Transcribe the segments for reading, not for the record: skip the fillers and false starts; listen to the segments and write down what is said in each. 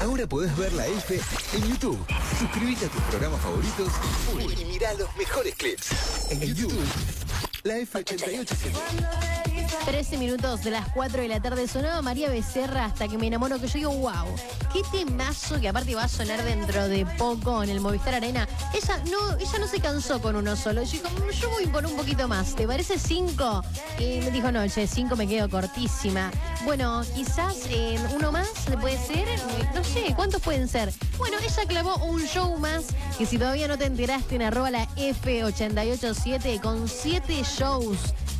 Ahora podés ver la F en YouTube. Suscríbete a tus programas favoritos y mirá los mejores clips. En YouTube, la F88. 13 minutos de las 4 de la tarde sonaba María Becerra Hasta que me enamoro, que yo digo, wow, qué temazo, que aparte va a sonar dentro de poco en el Movistar Arena. Ella no se cansó con uno solo. Yo dijo, yo voy por un poquito más. ¿Te parece 5? Y me dijo, no, che, 5 me quedo cortísima. Bueno, quizás uno más puede ser, no sé, ¿cuántos pueden ser? Bueno, ella clavó un show más, que si todavía no te enteraste, en @la F887, con 7 shows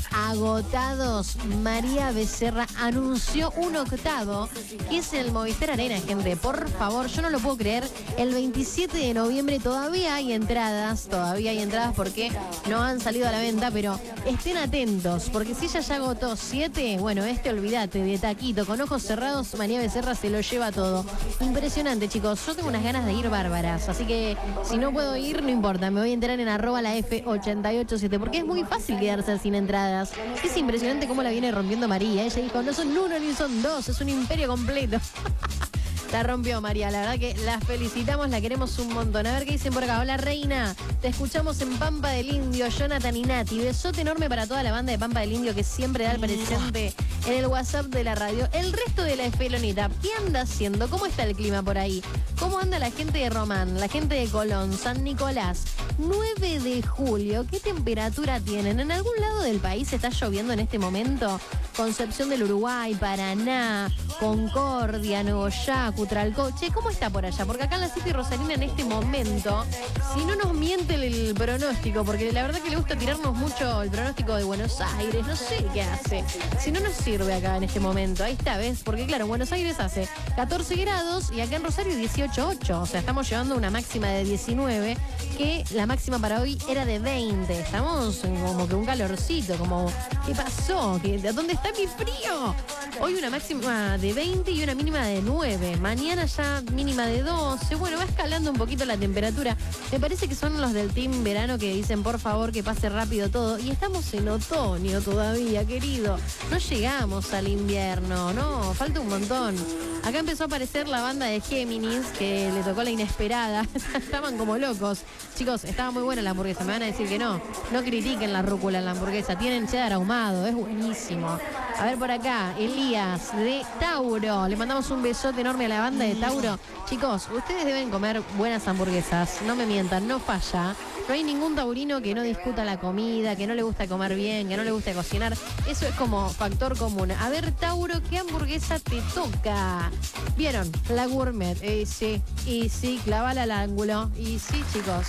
agotados. María Becerra anunció un 8º, que es el Movistar Arena, gente. Por favor, yo no lo puedo creer. El 27 de noviembre todavía hay entradas porque no han salido a la venta, pero estén atentos, porque si ella ya agotó 7, bueno, olvídate, de taquito, con ojos cerrados, María Becerra se lo lleva todo. Impresionante, chicos. Yo tengo unas ganas de ir bárbaras, así que si no puedo ir, no importa, me voy a enterar en @la F887, porque es muy fácil quedarse sin entradas. Es impresionante cómo la viene rompiendo María. Ella dijo, no son 1 ni son 2, es un imperio completo. La rompió María, la verdad que la felicitamos, la queremos un montón. A ver qué dicen por acá. Hola, reina, te escuchamos en Pampa del Indio, Jonathan y Nati. Besote enorme para toda la banda de Pampa del Indio que siempre da el presente en el WhatsApp de la radio. El resto de la esfelonita, ¿qué anda haciendo? ¿Cómo está el clima por ahí? ¿Cómo anda la gente de Román, la gente de Colón, San Nicolás? 9 de julio, ¿qué temperatura tienen? ¿En algún lado del país está lloviendo en este momento? Concepción del Uruguay, Paraná, Concordia, Nuevo Yacu, Tralcó. Che, ¿cómo está por allá? Porque acá en la City Rosalina en este momento, si no nos miente el pronóstico, porque la verdad que le gusta tirarnos mucho el pronóstico de Buenos Aires, no sé qué hace. Si no nos sirve acá en este momento, ahí está, ¿ves? Porque claro, en Buenos Aires hace 14 grados y acá en Rosario 18,8. O sea, estamos llevando una máxima de 19, que la máxima para hoy era de 20. Estamos como que un calorcito, como, ¿qué pasó? ¿A dónde está mi frío? Hoy una máxima de 20 y una mínima de 9. Mañana ya mínima de 12. Bueno, va escalando un poquito la temperatura. Me parece que son los del team verano que dicen, por favor, que pase rápido todo. Y estamos en otoño todavía, querido. No llegamos al invierno, no, falta un montón. Acá empezó a aparecer la banda de Géminis, que le tocó la inesperada. Estaban como locos. Chicos, estaba muy buena la hamburguesa. Me van a decir que no. No critiquen la rúcula en la hamburguesa. Tienen cheddar ahumado. Es buenísimo. A ver por acá, Elías de Tauro. Le mandamos un besote enorme a la banda de Tauro. Chicos, ustedes deben comer buenas hamburguesas. No me mientan, no falla. No hay ningún taurino que no discuta la comida, que no le gusta comer bien, que no le gusta cocinar. Eso es como factor común. A ver, Tauro, ¿qué hamburguesa te toca? ¿Vieron? La gourmet. Sí, clavala al ángulo. Y sí, chicos.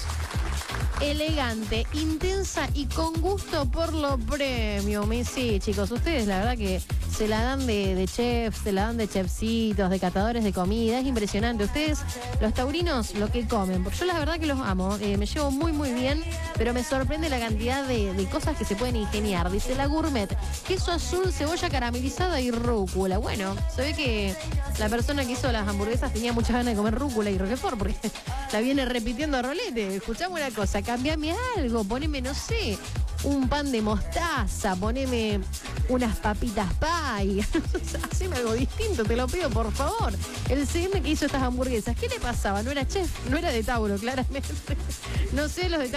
Elegante, intensa y con gusto por lo premium. Y sí, chicos, ustedes la verdad que se la dan de chefs, se la dan de chefcitos, de catadores de comida. Es impresionante. Ustedes, los taurinos, lo que comen. Porque yo la verdad que los amo. Me llevo muy, muy bien, pero me sorprende la cantidad de cosas que se pueden ingeniar. Dice la gourmet, queso azul, cebolla caramelizada y rúcula. Bueno, se ve que la persona que hizo las hamburguesas tenía muchas ganas de comer rúcula y roquefort, porque la viene repitiendo a rolete. Escuchame una cosa, cambiame algo, poneme, no sé, un pan de mostaza, poneme unas papitas pie. Haceme algo distinto, te lo pido, por favor. El CM que hizo estas hamburguesas, ¿qué le pasaba? No era chef, no era de Tauro, claramente. No sé, los de Tauro